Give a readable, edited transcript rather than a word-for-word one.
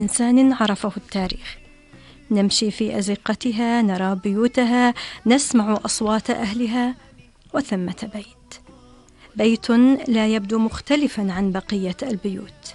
إنسان عرفه التاريخ. نمشي في أزقتها، نرى بيوتها، نسمع أصوات أهلها، وثمة بيت لا يبدو مختلفا عن بقية البيوت.